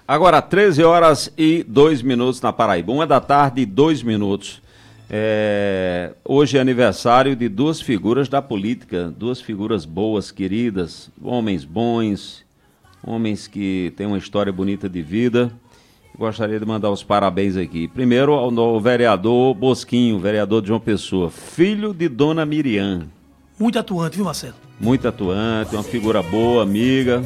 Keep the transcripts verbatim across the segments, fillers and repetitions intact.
Agora, treze horas e dois minutos na Paraíba. Uma da tarde e dois minutos. É... Hoje é aniversário de duas figuras da política, duas figuras boas, queridas, homens bons, homens que têm uma história bonita de vida. Gostaria de mandar os parabéns aqui. Primeiro ao, ao vereador Bosquinho, vereador de João Pessoa, filho de Dona Miriam. Muito atuante, viu, Marcelo? Muito atuante, uma figura boa, amiga.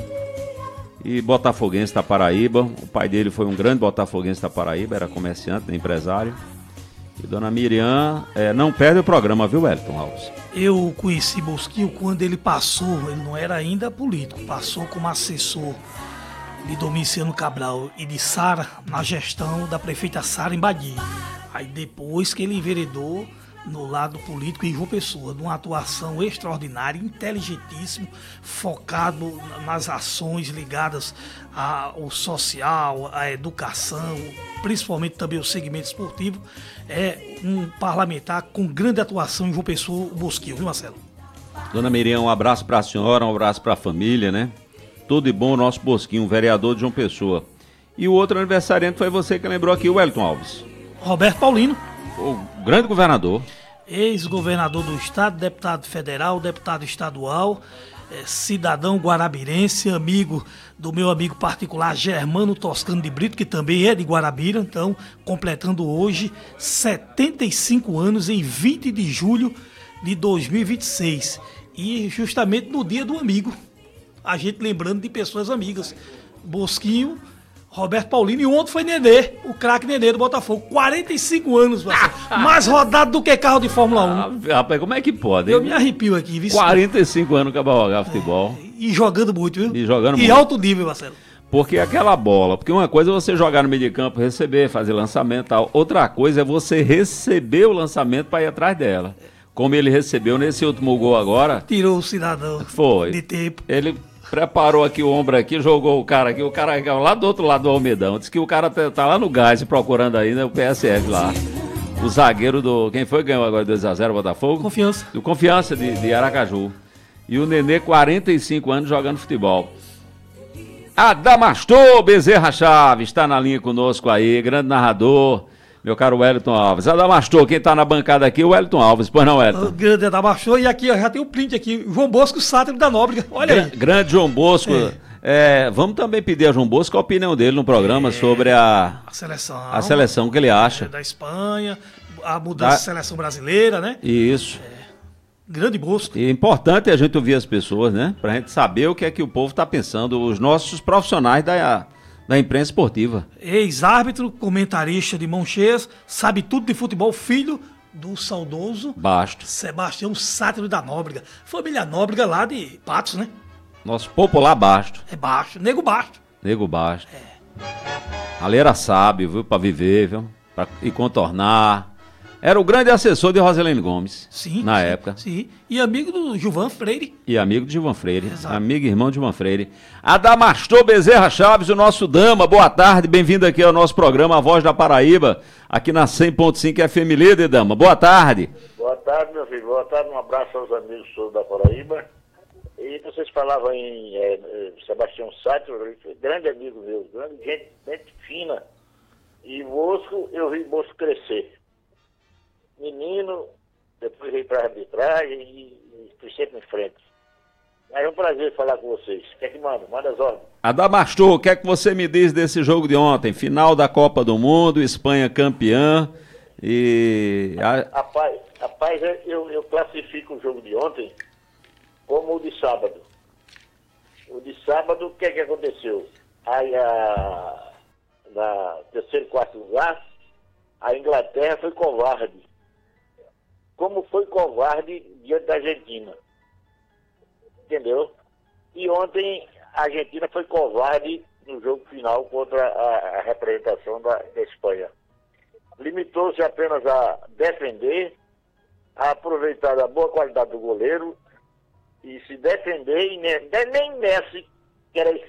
E botafoguense da Paraíba. O pai dele foi um grande botafoguense da Paraíba, era comerciante, empresário. E Dona Miriam é, não perde o programa, viu, Wellington Alves? Eu conheci Bosquinho quando ele passou, ele não era ainda político, passou como assessor de Domiciano Cabral e de Sara na gestão da prefeita Sara em Badia. Aí depois que ele enveredou no lado político em João Pessoa, de uma atuação extraordinária, inteligentíssimo, focado nas ações ligadas ao social, à educação, principalmente também o segmento esportivo. É um parlamentar com grande atuação em João Pessoa, o Bosquinho, viu, Marcelo? Dona Miriam, um abraço para a senhora, um abraço para a família, né? Tudo de bom, o nosso Bosquinho, vereador de João Pessoa. E o outro aniversariante foi você que lembrou aqui, o Wellington Alves. Roberto Paulino. O grande governador. Ex-governador do estado, deputado federal, deputado estadual, é, cidadão guarabirense, amigo do meu amigo particular Germano Toscano de Brito, que também é de Guarabira, então completando hoje setenta e cinco anos em vinte de julho de dois mil e vinte e seis. E justamente no dia do amigo, a gente lembrando de pessoas amigas. Bosquinho, Roberto Paulino, e ontem foi Nenê, o craque Nenê do Botafogo, quarenta e cinco anos, mais rodado do que carro de Fórmula um. Ah, rapaz, como é que pode, hein? Eu me arrepio aqui, viu? quarenta e cinco anos que vai jogar futebol. E jogando muito, viu? E jogando e muito. alto nível, Marcelo. Porque aquela bola, porque uma coisa é você jogar no meio de campo, receber, fazer lançamento e tal. Outra coisa é você receber o lançamento para ir atrás dela. Como ele recebeu nesse último gol agora. Tirou o cidadão foi. de tempo. Ele preparou aqui o ombro aqui, jogou o cara aqui, o cara lá do outro lado do Almedão. Diz que o cara tá, tá lá no gás procurando ainda o P S F lá. O zagueiro do... Quem foi que ganhou agora dois a zero, Botafogo? Confiança. Do Confiança de, de Aracaju. E o Nenê, quarenta e cinco anos, jogando futebol. Adamastor Bezerra Chaves está na linha conosco aí, grande narrador, meu caro Wellington Alves. Adamastor, quem está na bancada aqui é o Wellington Alves, pois não, Wellington? O grande Adamastor, e aqui ó, já tem um print aqui, João Bosco Sátiro da Nóbrega, olha Gra- aí. Grande João Bosco. É. É, vamos também pedir a João Bosco a opinião dele no programa é, sobre a, a seleção, a seleção que ele acha. É, da Espanha, a mudança da seleção brasileira, né? Isso. É. Grande Bosco. E é importante a gente ouvir as pessoas, né? Pra gente saber o que é que o povo tá pensando, os nossos profissionais da, da imprensa esportiva. Ex-árbitro, comentarista de mão cheias, sabe tudo de futebol, filho do saudoso Basto. Sebastião Sátiro da Nóbrega. Família Nóbrega lá de Patos, né? Nosso popular Basto. É Basto, Nego Basto. Nego Basto. É. Ali era sábio, viu? Pra viver, viu? Pra ir contornar. Era o grande assessor de Roselene Gomes, sim, na sim, época. Sim, e amigo do Gilvan Freire. E amigo de Gilvan Freire, exato. Amigo e irmão de Gilvan Freire. Adamastor Bezerra Chaves, o nosso dama, boa tarde, bem-vindo aqui ao nosso programa A Voz da Paraíba, aqui na cem ponto cinco F M Líder, dama, boa tarde. Boa tarde, meu filho, boa tarde, um abraço aos amigos todos da Paraíba. E vocês falavam em é, Sebastião Sátiro, grande amigo meu, grande gente, gente fina. E Bosco, eu vi Bosco crescer. Menino, depois veio para a arbitragem e, e fui sempre em frente. Mas é um prazer falar com vocês. O que é que manda? Manda as ordens. Adamastor, o que é que você me diz desse jogo de ontem? Final da Copa do Mundo, Espanha campeã e... Rapaz, rapaz eu, eu classifico o jogo de ontem como o de sábado. O de sábado, o que é que aconteceu? Aí, a, na terceiro e quarto lugar, a Inglaterra foi covarde. Como foi covarde diante da Argentina. Entendeu? E ontem a Argentina foi covarde no jogo final contra a, a representação da, da Espanha. Limitou-se apenas a defender, a aproveitar a boa qualidade do goleiro e se defender, e nem, nem Messi, que era